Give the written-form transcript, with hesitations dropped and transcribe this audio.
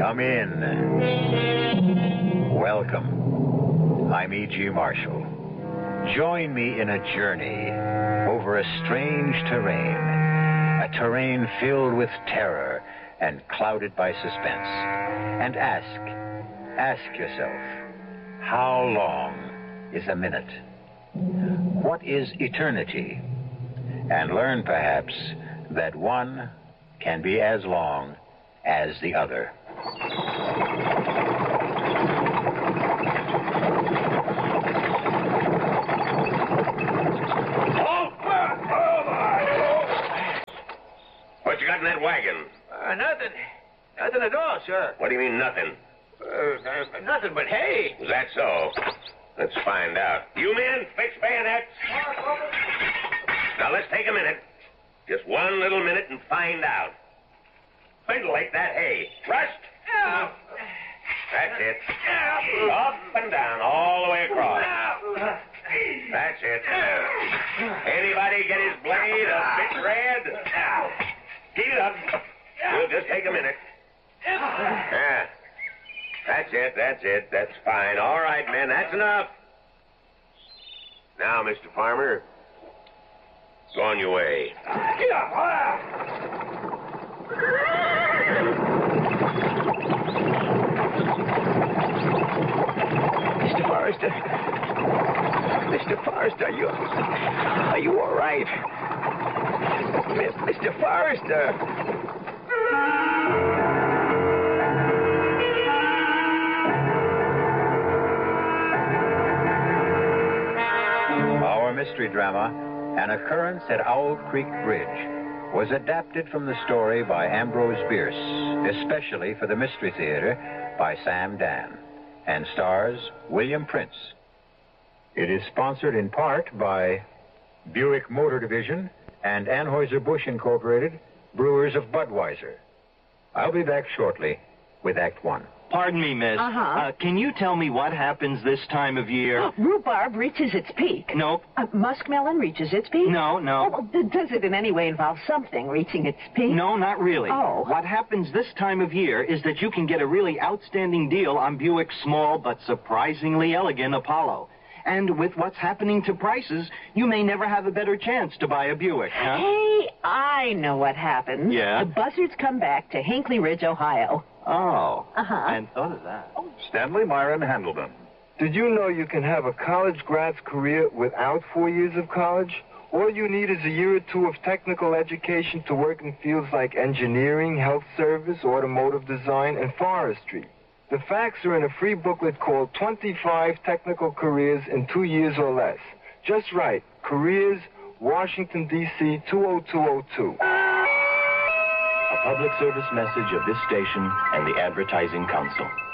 Come in. Welcome. I'm E.G. Marshall. Join me in a journey over a strange terrain. A terrain filled with terror and clouded by suspense. And ask yourself, how long is a minute? What is eternity? And learn, perhaps, that one can be as long as the other. What you got in that wagon? Nothing. Nothing at all, sir. What do you mean, nothing? Nothing but hay. Is that so? Let's find out. You men, fix bayonets. Now, let's take a minute. Just one little minute and find out. Ventilate that hay. Thrust. That's it. Up and down, all the way across. That's it. Anybody get his blade a bit red? Keep it up. We'll just take a minute. Yeah. That's it. That's fine. All right, men, that's enough. Now, Mr. Farmer, go on your way. Mr. Forrester. Mr. Forrester, are you all right? Mr. Forrester. Our mystery drama, An Occurrence at Owl Creek Bridge, was adapted from the story by Ambrose Bierce, especially for the Mystery Theater by Sam Dan, and stars William Prince. It is sponsored in part by Buick Motor Division and Anheuser-Busch Incorporated, brewers of Budweiser. I'll be back shortly with Act One. Pardon me, miss. Can you tell me what happens this time of year? Rhubarb reaches its peak. Nope. Muskmelon reaches its peak? No. Oh, does it in any way involve something reaching its peak? No, not really. Oh. What happens this time of year is that you can get a really outstanding deal on Buick's small but surprisingly elegant Apollo. And with what's happening to prices, you may never have a better chance to buy a Buick, huh? Hey, I know what happens. Yeah? The buzzards come back to Hinckley Ridge, Ohio. Oh. I hadn't thought of that. Stanley Myron Handleton. Did you know you can have a college grad's career without 4 years of college? All you need is a year or two of technical education to work in fields like engineering, health service, automotive design, and forestry. The facts are in a free booklet called 25 Technical Careers in 2 Years or Less. Just write, Careers, Washington, D.C., 20202. A public service message of this station and the Advertising Council.